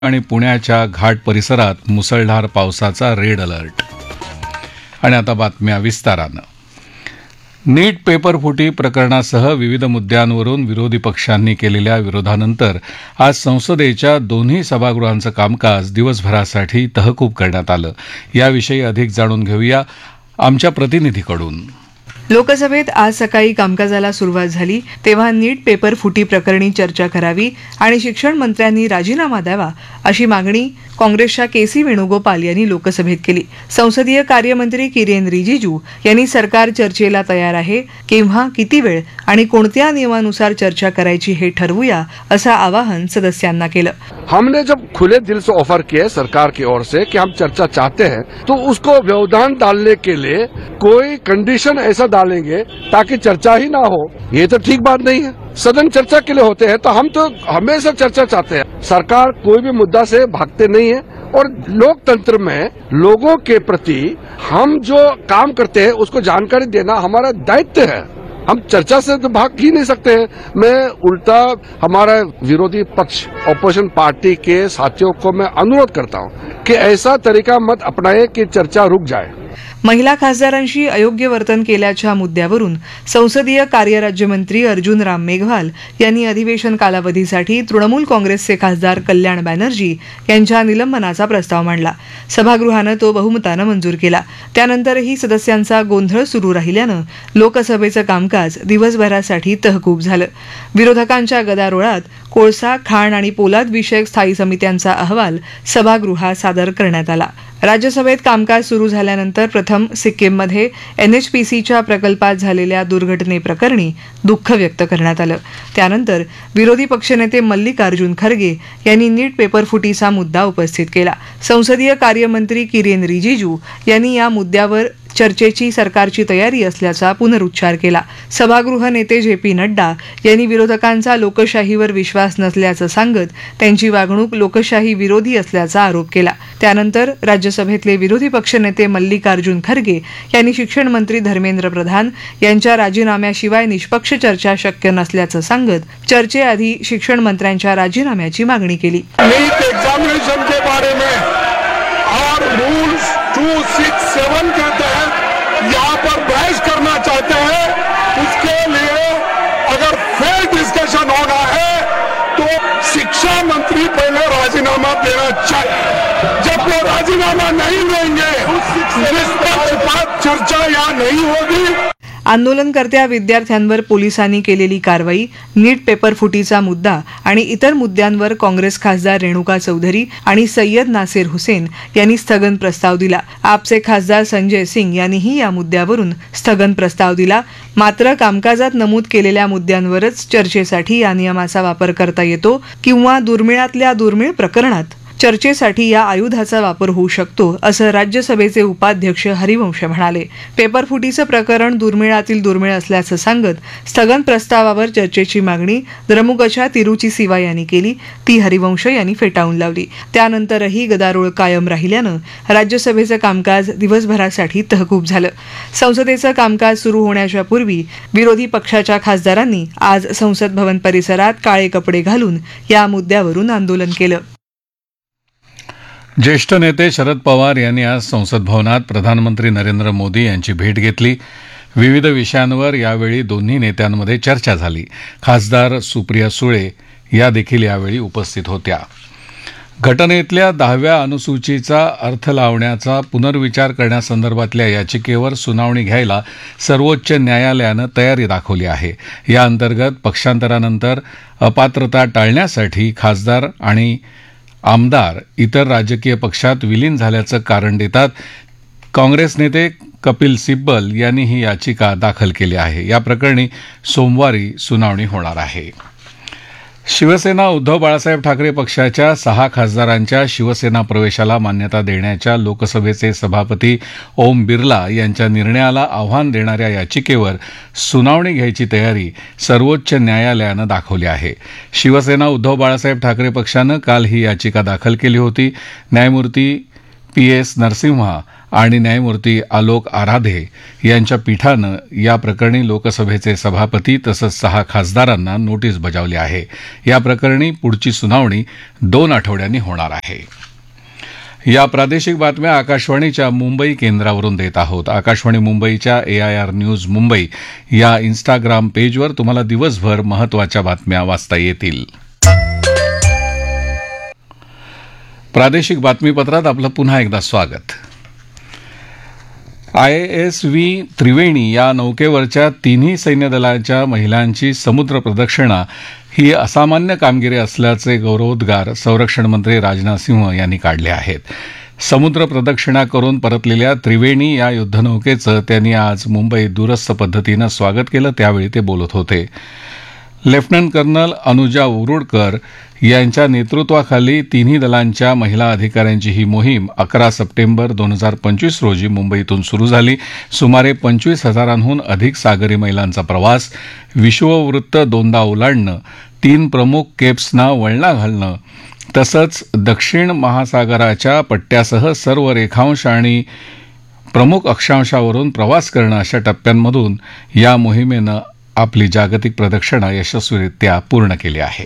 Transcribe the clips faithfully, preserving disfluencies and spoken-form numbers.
आणि पुण्याच्या घाट परिसरात मुसळधार पावसाचा रेड अलर्ट. आणि आता बातम्या विस्तारानं. नीट पेपर फुटी प्रकरणासह विविध मुद्द्यांवरून विरोधी पक्षांनी केलेल्या विरोधानंतर आज संसदेच्या दोन्ही सभागृहांचं कामकाज दिवसभरासाठी तहकूब करण्यात आलं. याविषयी अधिक जाणून घेऊया आमच्या प्रतिनिधीकडून. लोकसभेत आज सकाळी कामकाजाला सुरुवात झाली तेव्हा नीट पेपर फुटी प्रकरणी चर्चा करावी आणि शिक्षण मंत्र्यांनी राजीनामा द्यावा अशी मागणी काँग्रेसच्या के सी वेणुगोपाल यांनी लोकसभेत केली. संसदीय कार्यमंत्री किरेन रिजिजू यांनी सरकार चर्चेला तयार आहे, केव्हा, किती वेळ आणि कोणत्या नियमानुसार चर्चा करायची हे ठरवूया असं आवाहन सदस्यांना केलं. हमने जब खुले दिल से ऑफर किया सरकार की ओर से कि हम चर्चा चाहते हैं तो उसको व्यवधान डालने के लिए कोई कंडीशन ऐसा डालेंगे ताकि चर्चा ही ना हो, ये तो ठीक बात नहीं है. सदन चर्चा के लिए होते हैं तो हम तो हमेशा चर्चा चाहते हैं. सरकार कोई भी मुद्दा से भागते नहीं है और लोकतंत्र में लोगों के प्रति हम जो काम करते हैं उसको जानकारी देना हमारा दायित्व है. हम चर्चा से तो भाग ही नहीं सकते हैं. मैं उल्टा हमारा विरोधी पक्ष ऑपोजिशन पार्टी के साथियों को मैं अनुरोध करता हूं कि ऐसा तरीका मत अपनाएं कि चर्चा रुक जाए. महिला खासदारांशी अयोग्य वर्तन केल्याच्या मुद्द्यावरून संसदीय कार्य राज्यमंत्री अर्जुन राम मेघवाल यांनी अधिवेशन कालावधीसाठी तृणमूल काँग्रेसचे खासदार कल्याण बॅनर्जी यांच्या निलंबनाचा प्रस्ताव मांडला. सभागृहानं तो बहुमतानं मंजूर केला. त्यानंतरही सदस्यांचा गोंधळ सुरू राहिल्यानं लोकसभेचं कामकाज दिवसभरासाठी तहकूब झालं. विरोधकांच्या गदारोळात कोळसा, खाण आणि पोलाद विषयक स्थायी समित्यांचा अहवाल सभागृहात सादर करण्यात आला. राज्यसभेत कामकाज सुरू झाल्यानंतर प्रथम सिक्कीममध्ये एनएचपीसीच्या प्रकल्पात झालेल्या दुर्घटनेप्रकरणी दुःख व्यक्त करण्यात आलं. त्यानंतर विरोधी पक्षनेते मल्लिकार्जुन खरगे यांनी नीट पेपर फुटीचा मुद्दा उपस्थित केला. संसदीय कार्यमंत्री किरेन रिजिजू यांनी या मुद्द्यावर चर्चेची सरकारची तयारी असल्याचा पुनरुच्चार केला. सभागृह नेते जे पी नड्डा यांनी विरोधकांचा लोकशाहीवर विश्वास नसल्याचं सांगत त्यांची वागणूक लोकशाही विरोधी असल्याचा आरोप केला. त्यानंतर राज्यसभेतले विरोधी पक्षनेते मल्लिकार्जुन खरगे यांनी शिक्षण मंत्री धर्मेंद्र प्रधान यांच्या राजीनाम्याशिवाय निष्पक्ष चर्चा शक्य नसल्याचं सांगत चर्चेआधी शिक्षण मंत्र्यांच्या राजीनाम्याची मागणी केली. नीट एग्जामिनेशन के बारे में और रूल्स टू सिक्स सेवन के तहत यहाँ पर बहस करना चाहते हैं. उसके लिए अगर फेयर डिस्कशन होना है तो शिक्षा मंत्री पहले राजीनामा देना चाहिए. जब वो राजीनामा नहीं देंगे निष्पक्षपात चर्चा यहाँ नहीं होगी. आंदोलनकर्त्या विद्यार्थ्यांवर पोलिसांनी केलेली कारवाई, नीट पेपर फुटीचा मुद्दा आणि इतर मुद्द्यांवर काँग्रेस खासदार रेणुका चौधरी आणि सय्यद नासेर हुसेन यांनी स्थगन प्रस्ताव दिला. आपचे खासदार संजय सिंग यांनीही या मुद्द्यावरून स्थगन प्रस्ताव दिला. मात्र कामकाजात नमूद केलेल्या मुद्द्यांवरच चर्चेसाठी या नियमाचा वापर करता येतो किंवा दुर्मिळातल्या दुर्मिळ प्रकरणात चर्चेसाठी या आयुधाचा वापर होऊ शकतो असं राज्यसभेचे उपाध्यक्ष हरिवंश म्हणाले. पेपर फुटीचं प्रकरण दुर्मिळातील दुर्मिळ असल्याचं सांगत स्थगन प्रस्तावावर चर्चेची मागणी द्रमुकच्या तिरुची सिवा यांनी केली. ती हरिवंश यांनी फेटाळून लावली. त्यानंतरही गदारोळ कायम राहिल्यानं राज्यसभेचं कामकाज दिवसभरासाठी तहकूब झालं. संसदेचं कामकाज सुरू होण्याच्या पूर्वी विरोधी पक्षाच्या खासदारांनी आज संसद भवन परिसरात काळे कपडे घालून या मुद्द्यावरून आंदोलन केलं. ज्येष्ठ नेते शरद पवार यांनी आज संसद भवनात प्रधानमंत्री नरेंद्र मोदी यांची भेट घेतली. विविध विषयांवर यावेळी दोन्ही नेत्यांमध्ये चर्चा झाली. खासदार सुप्रिया सुळे या देखील यावेळी उपस्थित होत्या. घटनेतल्या दहाव्या अनुसूचीचा अर्थ लावण्याचा पुनर्विचार करण्यासंदर्भातल्या याचिकेवर सुनावणी घ्यायला सर्वोच्च न्यायालयानं तयारी दाखवली आहे. या अंतर्गत पक्षांतरानंतर अपात्रता टाळण्यासाठी खासदार आणि आमदार इतर राजकीय पक्षात विलीन झाल्याचं कारण देतात काँग्रेस नेते कपिल सिब्बल यांनी ही याचिका दाखल केली आहे. या प्रकरणी सोमवारी सुनावणी होणार आहे. शिवसेना उद्धव बाळासाहेब ठाकरे पक्षाच्या सहा खासदारांच्या शिवसेना प्रवेशाला मान्यता देण्याच्या लोकसभेचे सभापती ओम बिर्ला यांच्या निर्णयाला आव्हान देणाऱ्या याचिकेवर सुनावणी घ्यायची तयारी सर्वोच्च न्यायालयानं दाखवली आहे. शिवसेना उद्धव बाळासाहेब ठाकरे पक्षानं काल ही याचिका दाखल केली होती. न्यायमूर्ती पी एस नरसिम्हा आणि न्यायमूर्ती आलोक आराधे यांच्या पीठानं या प्रकरणी लोकसभेचे सभापती तसंच सहा खासदारांना नोटीस बजावली आहे. या प्रकरणी पुढची सुनावणी दोन आठवड्यांनी होणार आहे. या प्रादेशिक बातम्या आकाशवाणीच्या मुंबई केंद्रावरून देत आहोत. आकाशवाणी मुंबईच्या एआयआर न्यूज मुंबई या इन्स्टाग्राम पेजवर तुम्हाला दिवसभर महत्त्वाच्या बातम्या वाचता येतील. प्रादेशिक बातमीपत्रात आपलं पुन्हा एकदा स्वागत. आय एस व्ही त्रिवेणी या नौकेवरच्या तिन्ही सैन्य दलाच्या महिलांची समुद्र प्रदक्षिणा ही असामान्य कामगिरी असल्याचे गौरवोद्गार संरक्षण मंत्री राजनाथ सिंह यांनी काढले आहेत. समुद्र प्रदक्षिणा करून परतलेल्या त्रिवेणी या युद्धनौकेचं त्यांनी आज मुंबईत दूरस्थ पद्धतीनं स्वागत केलं. त्यावेळी ते बोलत होते. लेफ्टनंट कर्नल अनुजा उरुडकर यांच्या नेतृत्वाखाली तिन्ही दलांच्या महिला अधिकाऱ्यांची ही मोहीम अकरा सप्टेंबर दोन हजार पंचवीस रोजी मुंबईतून सुरू झाली. सुमारे पंचवीस हजारांहून अधिक सागरी महिलांचा प्रवास, विश्ववृत्त दोनदा ओलांडणं, तीन प्रमुख केप्सना वळणा घालणं तसंच दक्षिण महासागराच्या पट्ट्यासह सर्व रेखांश आणि प्रमुख अक्षांशावरून प्रवास करणं अशा टप्प्यांमधून या मोहिमेनं आपली जागतिक प्रदक्षिणा यशस्वीरित्या पूर्ण केली आहे.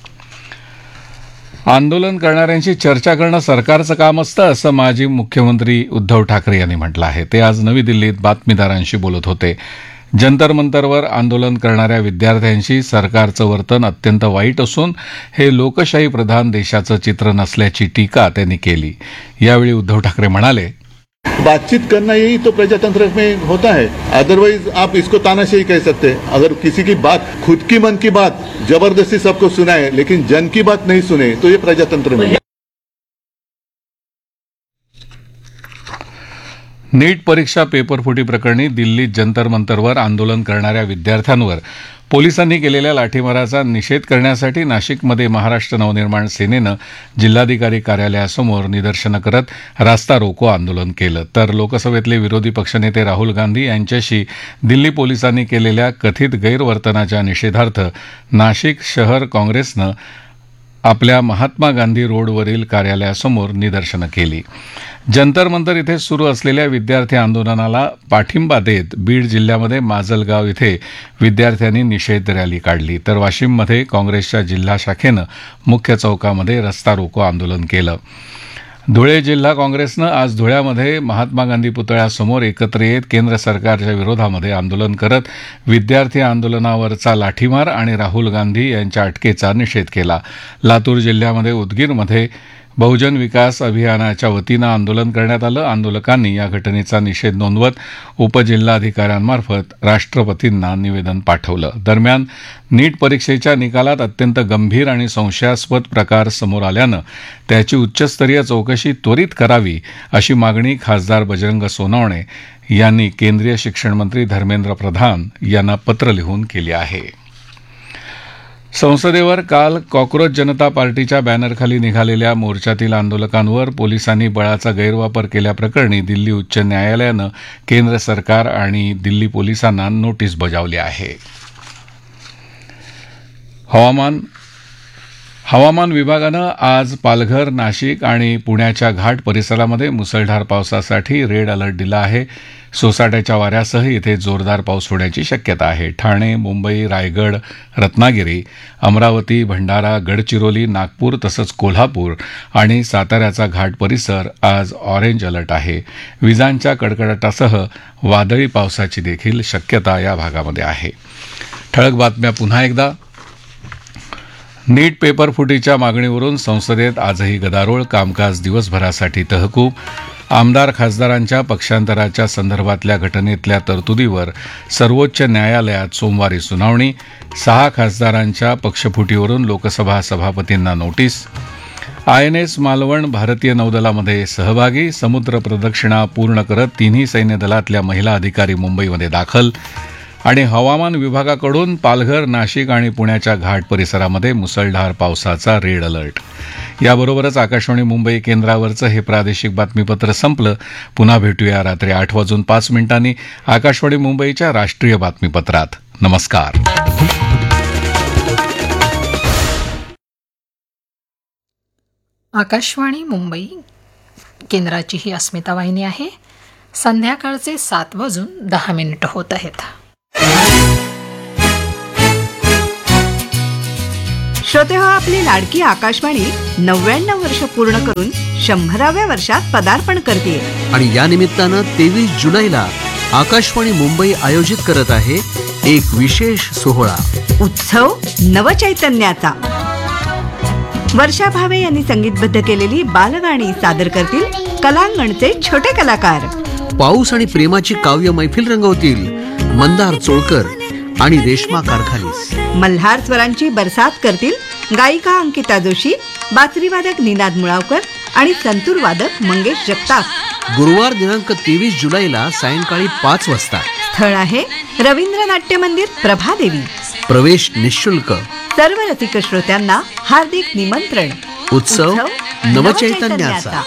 आंदोलन करणाऱ्यांशी चर्चा करणं सरकारचं काम असतं असं माजी मुख्यमंत्री उद्धव ठाकरे यांनी म्हटलं आहे. ते आज नवी दिल्लीत बातमीदारांशी बोलत होते. जंतर मंतरवर आंदोलन करणाऱ्या विद्यार्थ्यांशी सरकारचं वर्तन अत्यंत वाईट असून हे लोकशाही प्रधान देशाचं चित्र नसल्याची टीका त्यांनी केली. यावेळी उद्धव ठाकरे म्हणाले, बातचीत करना यही तो प्रजातंत्र में होता है. अदरवाइज आप इसको तानाशाही कह सकते हैं. अगर किसी की बात, खुद की मन की बात जबरदस्ती सबको सुनाए लेकिन जन की बात नहीं सुने तो ये प्रजातंत्र में. नीट परीक्षा पेपरफुटी प्रकरणी दिल्लीत जंतर मंतरवर आंदोलन करणाऱ्या विद्यार्थ्यांवर पोलिसांनी केलेल्या लाठीमाराचा निषेध करण्यासाठी नाशिकमध्ये महाराष्ट्र नवनिर्माण सेनेनं जिल्हाधिकारी कार्यालयासमोर निदर्शनं करत रास्ता रोको आंदोलन केलं. तर लोकसभेतले विरोधी पक्षनेते राहुल गांधी यांच्याशी दिल्ली पोलिसांनी केलेल्या कथित गैरवर्तनाच्या निषेधार्थ नाशिक शहर काँग्रेसनं आपल्या महात्मा गांधी रोडवरील कार्यालयासमोर निदर्शनं केली. जंतर मंतर इथे सुरू असलेल्या विद्यार्थी आंदोलनाला पाठिंबा देत बीड जिल्ह्यामध्ये माजलगाव इथे विद्यार्थ्यांनी निषेध रॅली काढली. तर वाशिममध्ये काँग्रेसच्या जिल्हा शाखेनं मुख्य चौकामध्ये रस्ता रोको आंदोलन केलं. धुळे जिल्हा काँग्रेसनं आज धुळ्यामध्ये महात्मा गांधी पुतळ्यासमोर एकत्र येत केंद्र सरकारच्या विरोधामध्ये आंदोलन करत विद्यार्थी आंदोलनावरचा लाठीमार आणि राहुल गांधी यांच्या अटकेचा निषेध केला. लातूर जिल्ह्यामध्ये उदगीरमध्ये बहुजन विकास अभियानाच्या वतीनं आंदोलन करण्यात आलं. आंदोलकांनी या घटनेचा निषेध नोंदवत उपजिल्हाधिकाऱ्यांमार्फत राष्ट्रपतींना निवेदन पाठवलं. दरम्यान नीट परीक्षेच्या निकालात अत्यंत गंभीर आणि संशयास्पद प्रकार समोर आल्यानं त्याची उच्चस्तरीय चौकशी त्वरित करावी अशी मागणी खासदार बजरंग सोनवणे यांनी केंद्रीय शिक्षण मंत्री धर्मेंद्र प्रधान यांना पत्र लिहून केली आहे. संसदेवर काल कॉक्रोच जनता पार्टीच्या बॅनरखाली निघालेल्या मोर्चातील आंदोलकांवर पोलिसांनी बळाचा गैरवापर केल्याप्रकरणी दिल्ली उच्च न्यायालयानं केंद्र सरकार आणि दिल्ली पोलिसांना नोटीस बजावली आहे. हवामान हवामान विभागानं आज पालघर, नाशिक आणि पुण्याच्या घाट परिसरामध्ये मुसळधार पावसासाठी रेड अलर्ट दिला आहे. सोसाट्याच्या वाऱ्यासह इथे जोरदार पाऊस होण्याची शक्यता आहे. ठाणे, मुंबई, रायगड, रत्नागिरी, अमरावती, भंडारा, गडचिरोली, नागपूर तसंच कोल्हापूर आणि साताऱ्याचा घाट परिसर आज ऑरेंज अलर्ट आहे. विजांच्या कडकडाटासह वादळी पावसाची देखील शक्यता या भागामध्ये आहे. ठळक बातम्या पुन्हा एकदा. नीट पेपर फुटीच्या मागणीवरून संसदेत आजही गदारोळ, कामकाज दिवसभरासाठी तहकूब. आमदार खासदारांच्या पक्षांतराच्या संदर्भातल्या घटनेतल्या तरतुदीवर सर्वोच्च न्यायालयात सोमवारी सुनावणी. सहा खासदारांच्या पक्षफुटीवरून Lok Sabha सभापतींना notice. I N S Malvan भारतीय नौदलामध्ये सहभागी. समुद्र प्रदक्षिणा पूर्ण करत तिन्ही सैन्य दलातल्या महिला अधिकारी मुंबईमध्ये दाखल. आणि हवामान विभागाकडून पालघर, नाशिक आणि पुण्याच्या घाट परिसरामध्ये मुसळधार पावसाचा रेड अलर्ट. याबरोबरच आकाशवाणी मुंबई केंद्रावरचं हे प्रादेशिक बातमीपत्र संपलं. पुन्हा भेटूया रात्री आठ वाजून पाच मिनिटांनी आकाशवाणी मुंबईच्या राष्ट्रीय बातमीपत्रात. नमस्कार. आकाशवाणी मुंबई केंद्राची ही अस्मिता वाहिनी आहे. संध्याकाळचे सात वाजून दहा मिनिट होत आहेत. श्रोते हो, आपली लाडकी आकाशवाणी नव्याण्णव वर्ष पूर्ण करून शंभराव्या वर्षात पदार्पण करते. आणि या निमित्तानं तेवीस जुलैला आकाशवाणी मुंबई आयोजित करत आहे एक विशेष सोहळा, उत्सव नवचैतन्याचा. वर्षा भावे यांनी संगीतबद्ध केलेली बालगाणी सादर करतील कलांगणचे छोटे कलाकार. पाऊस आणि प्रेमाची काव्य मैफिल रंगवतील मंदार चोळकर आणि रेश्मा कारखालीस. मल्हार स्वरांची बरसात करतील गायिका अंकिता जोशी, बासरीवादक निनाद मुळावकर आणि संतूर वादक मंगेश जगताप. गुरुवार दिनांक तेवीस जुलैला सायंकाळी पाच वाजता. स्थळ आहे रवींद्र नाट्य मंदिर, प्रभादेवी. प्रवेश निशुल्क. सर्व रसिक श्रोत्यांना हार्दिक निमंत्रण. उत्सव नवचैतन्याचा.